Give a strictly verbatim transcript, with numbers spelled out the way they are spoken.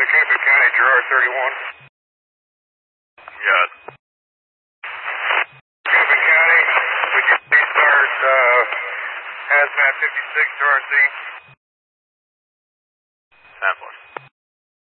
Macomb County, Gerard thirty-one. Yes. Macomb County, would you please start uh, Hazmat fifty-six to R C? ten four.